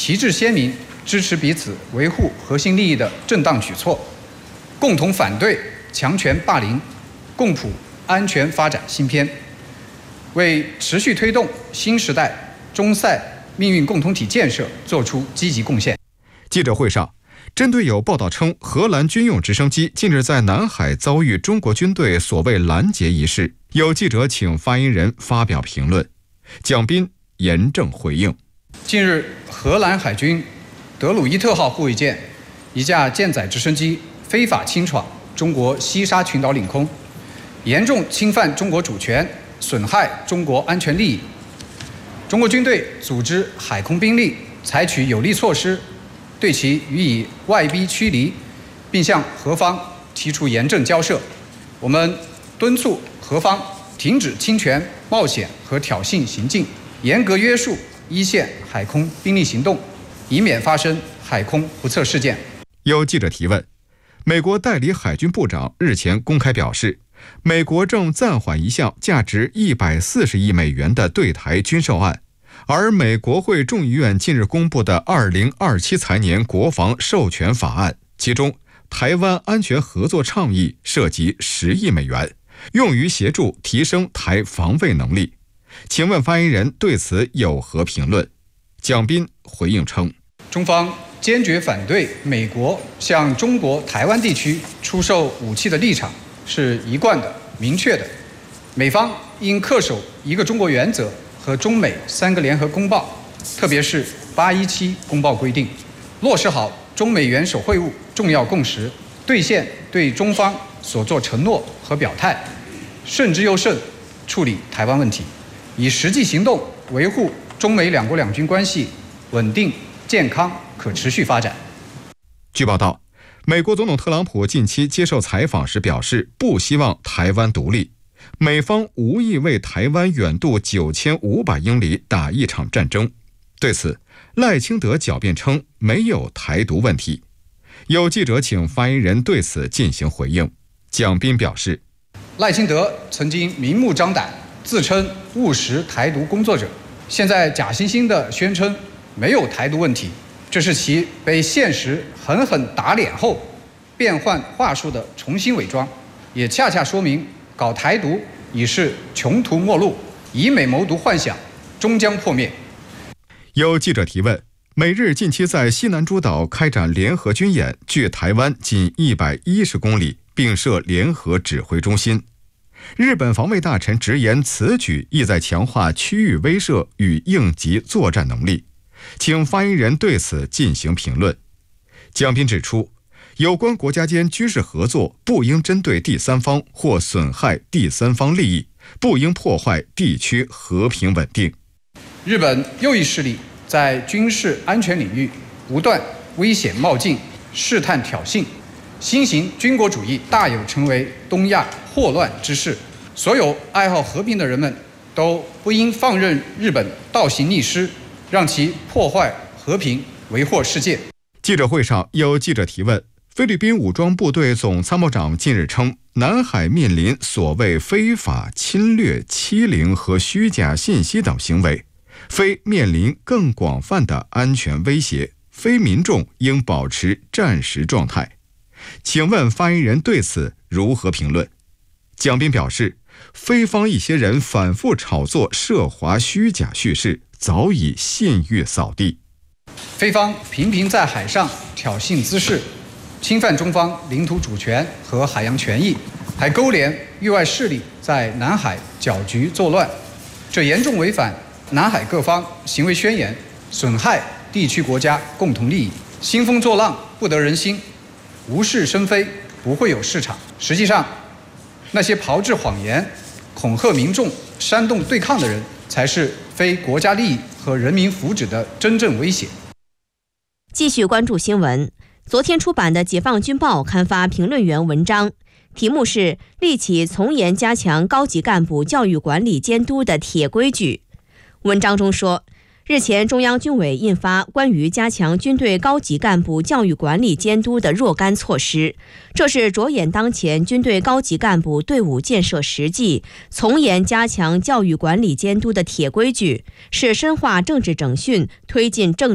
旗帜鲜明支持彼此维护核心利益的正当举措，共同反对强权霸凌，共谱安全发展新篇，为持续推动新时代中塞命运共同体建设作出积极贡献。 记者会上，针对有报道称荷兰军用直升机近日在南海遭遇中国军队所谓拦截一事，有记者请发言人发表评论，蒋斌严正回应。 近日，荷兰海军德鲁伊特号护卫舰一架舰载直升机非法侵闯中国西沙群岛领空，严重侵犯中国主权，损害中国安全利益。中国军队组织海空兵力采取有力措施，对其予以外逼驱离，并向荷方提出严正交涉。我们敦促荷方停止侵权、冒险和挑衅行径，严格约束一线海空兵力行动，以免发生海空不测事件。 有记者提问，美国代理海军部长日前公开表示，美国正暂缓一项价值140亿美元的对台军售案，而美国会众议院近日公布的2027财年国防授权法案，其中台湾安全合作倡议涉及10亿美元，用于协助提升台防卫能力。请问发言人对此有何评论？蒋斌回应称， 中方坚决反对美国向中国台湾地区出售武器的立场是一贯的、明确的。美方应恪守一个中国原则和中美3个联合公报，特别是817公报规定，落实好中美元首会晤重要共识，兑现对中方所作承诺和表态，慎之又慎处理台湾问题，以实际行动维护中美两国两军关系稳定、健康、可持续发展。 据报道，美国总统特朗普近期接受采访时表示，不希望台湾独立，美方无意为台湾远渡9500英里打一场战争。对此，赖清德狡辩称没有台独问题。有记者请发言人对此进行回应。蒋斌表示， 赖清德曾经明目张胆自称务实台独工作者，现在假惺惺地宣称没有台独问题，这是其被现实狠狠打脸后变换话术的重新伪装，也恰恰说明搞台独已是穷途末路，以美谋独幻想终将破灭。 有记者提问，美日近期在西南诸岛开展联合军演，距台湾仅110公里，并设联合指挥中心。日本防卫大臣直言，此举意在强化区域威慑与应急作战能力。请发言人对此进行评论。蒋斌指出，有关国家间军事合作不应针对第三方或损害第三方利益，不应破坏地区和平稳定。 日本右翼势力在军事安全领域不断危险冒进、试探挑衅，新型军国主义大有成为东亚祸乱之势。所有爱好和平的人们都不应放任日本倒行逆施，让其破坏和平，为祸世界。 记者会上有记者提问，菲律宾武装部队总参谋长近日称，南海面临所谓非法侵略、欺凌和虚假信息等行为，非面临更广泛的安全威胁，非民众应保持战时状态。请问发言人对此如何评论？蒋斌表示，菲方一些人反复炒作涉华虚假叙事，早已信誉扫地。 菲方频频在海上挑衅滋事，侵犯中方领土主权和海洋权益，还勾连域外势力在南海搅局作乱，这严重违反南海各方行为宣言，损害地区国家共同利益。兴风作浪不得人心，无事生非不会有市场。实际上，那些炮制谎言、恐吓民众、煽动对抗的人，才是非国家利益和人民福祉的真正威胁。 继续关注新闻。昨天出版的《解放军报》刊发评论员文章，题目是“立起从严加强高级干部教育管理监督的铁规矩”。文章中说，日前中央军委印发关于加强军队高级干部教育管理监督的若干措施，这是着眼当前军队高级干部队伍建设实际，从严加强教育管理监督的铁规矩，是深化政治整训、推进政